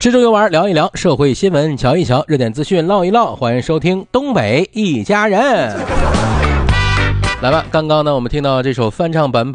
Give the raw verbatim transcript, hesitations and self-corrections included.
吃吃游玩聊一聊，社会新闻瞧一瞧，热点资讯唠一唠，欢迎收听东北一家人。来吧，刚刚呢我们听到这首翻唱版